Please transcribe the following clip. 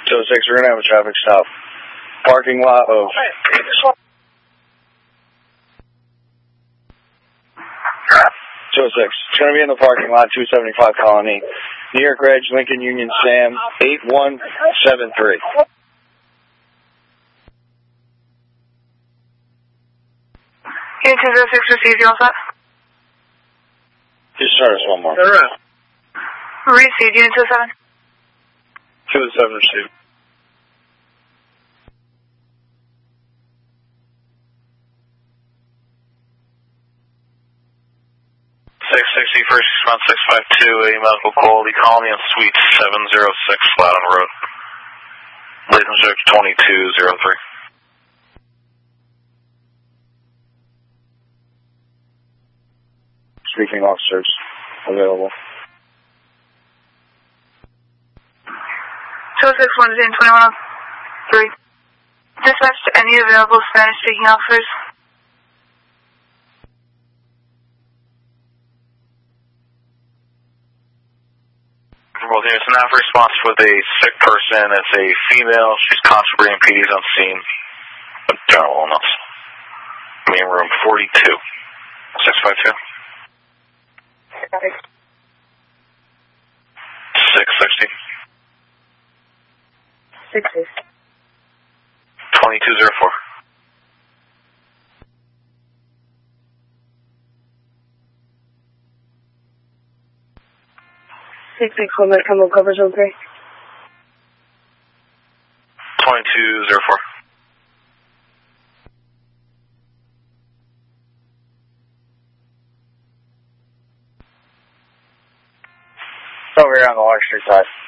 206, we're going to have a traffic stop. Parking lot of... 206, it's going to be in the parking lot, 275 Colony. New York Reg, Lincoln Union Sam, 8173. Unit 206 received, you all set? Just start us one more. Received, Unit 207. 207 received. First response 652, a medical quality colony on suite 706 Loudon Road. Latent search 2203. Speaking officers available. 206 London 2103. Dispatch to any available Spanish speaking officers. Both units, now for response with a sick person. It's a female. She's constantly in PD's on scene. General illness. Main room 42. 652. 660. 60. 2204. Six Combat Combo cover zone 3. 2204. Over here on the Lark Street side.